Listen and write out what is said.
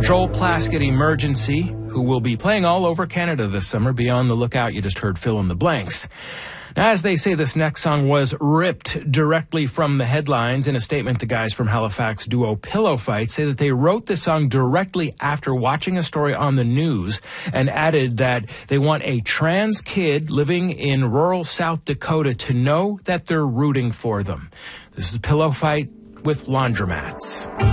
Joel Plaskett Emergency, who will be playing all over Canada this summer. Be on the lookout. You just heard fill in the blanks. Now, as they say, this next song was ripped directly from the headlines. In a statement, the guys from Halifax duo Pillow Fight say that they wrote the song directly after watching a story on the news and added that they want a trans kid living in rural South Dakota to know that they're rooting for them. This is Pillow Fight with Laundromats.